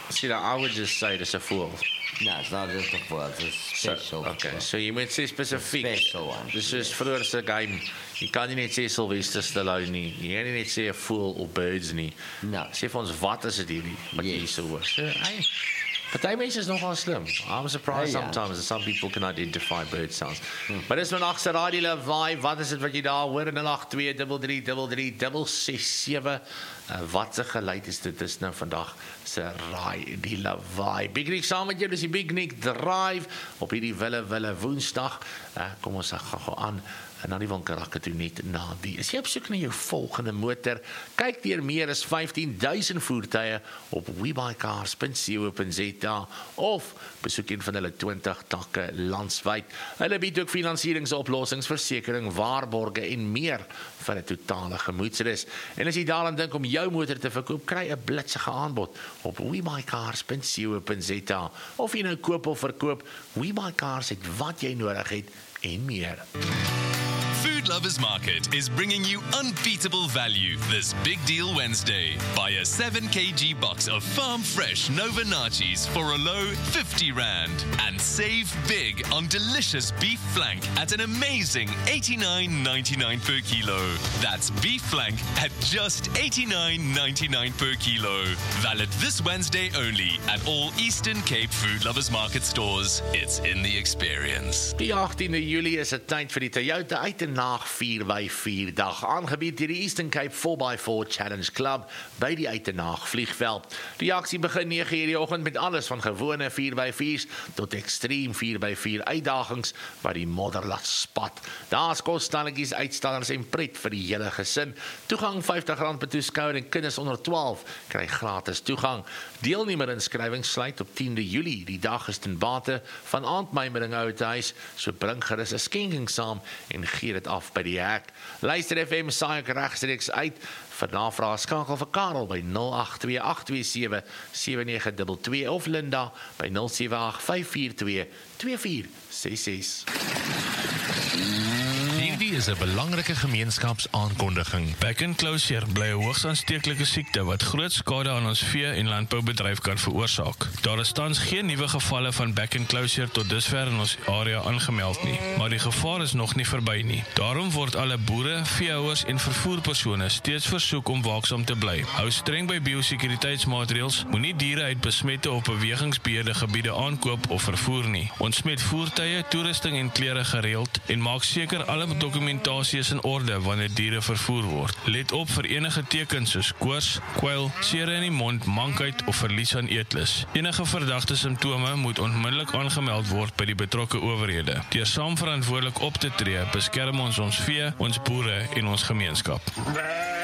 See, I would just say it's a fool. No, it's not just a fool, it's a special Okay, fool. so jy moet sê spesifiek. Special one. Dis soos vroeër se game. Jy kan nie net sê Sylvester Stallone nie. Jy kan nie net sê 'n fool of birds nie. No. Sê vir ons wat is dit hierdie wat jy Yes. so hoor. So, party mense is nogal slim. I'm surprised Ja. sometimes that some people can identify bird sounds. Maar dis vandag se Radio Lawaai. Wat is dit wat jy daar hoor in 0823336667? Wat se geluid is dit? Dis nou vandag se Radio Lawaai. Big Nick saam met jou, dis die Big Nick Drive op hierdie wille Woensdag. Kom ons gaan aan en dan die winkerakke toe net na die. Is jy op soek na jou volgende motor? Kyk deur meer as 15,000 voertuie op webuycars.co.za of besoek een van hulle 20 takke landwyd. Hulle bied ook finansieringsoplossings, versekering, waarborge en meer vir 'n totale gemoedsrus. En as jy daaraan dink om jou motor te verkoop, kry 'n blitsige aanbod op webuycars.co.za. Of jy nou koop of verkoop, WeBuyCars het wat jy nodig het en meer. Food Lovers Market is bringing you unbeatable value this Big Deal Wednesday. Buy a 7 kg box of farm fresh Nova Nachos for a low R50 and save big on delicious beef flank at an amazing $89.99 per kilo. That's beef flank at just $89.99 per kilo. Valid this Wednesday only at all Eastern Cape Food Lovers Market stores. It's in the experience. Die 18de Julie is 'n tyd vir die Toyota Uitenaag 4x4 dag, aangebied deur die Eastern Cape 4x4 Challenge Club by die Uitenaag vliegveld. Die aksie begin 9:00 die oggend met alles van gewone 4x4's tot ekstreem 4x4 uitdagings wat die modder laat spat. Daar's kosstalletjies, uitstallers en pret vir die hele gesin. Toegang R50 per toeskouer en kinders onder 12 kry gratis toegang. Deelnemer-inskrywing sluit op 10de Julie. Die dag is ten bate van aandmymering Oudtshuis, so bring gerus 'n skenking saam en gee dit af by die hek. Luister FM saai ek regstreeks uit. Vir navrae skakel vir Karel by 0828277922 of Linda by 0785422466. Hierdie is 'n belangrike gemeenskapsaankondiging. Back and closure bly 'n hoogs aansteeklike siekte wat groot skade aan ons vee- en landboubedryf kan veroorsaak. Daar is tans geen nuwe gevalle van back and closure tot dusver in ons area aangemeld nie, maar die gevaar is nog nie verby nie. Daarom word alle boere, veehouers en vervoerpersone steeds versoek om waaksaam te bly. Hou streng by biosekuriteitsmaatreëls, moenie diere uit besmette of bewegingsbeheerde gebiede aankoop of vervoer nie. Ontsmet voertuie, toerusting en klere gereeld en maak seker alle dokumentasie is in orde wanneer diere vervoer word. Let op vir enige tekens soos koors, kwyl, seere in die mond, mankheid of verlies aan eetlus. Enige verdagte simptome moet onmiddellik aangemeld word by die betrokke owerhede. Deur saam verantwoordelik op te tree, beskerm ons vee, ons boere en ons gemeenskap.